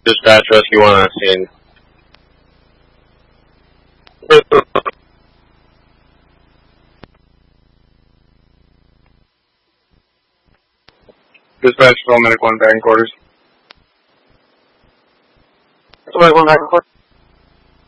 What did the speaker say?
Dispatch Rescue 1 on scene. Dispatch Medic 1 back in quarters. Medic 1 back in quarters.